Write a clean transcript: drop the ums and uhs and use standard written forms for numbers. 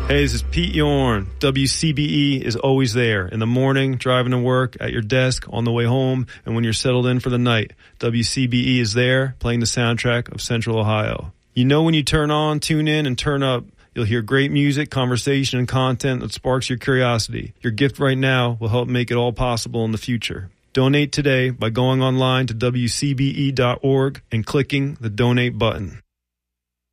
Hey, this is Pete Yorn. WCBE is always there. In the morning, driving to work, at your desk, on the way home, and when you're settled in for the night. WCBE is there, playing the soundtrack of Central Ohio. You know when you turn on, tune in, and turn up, you'll hear great music, conversation, and content that sparks your curiosity. Your gift right now will help make it all possible in the future. Donate today by going online to WCBE.org and clicking the donate button.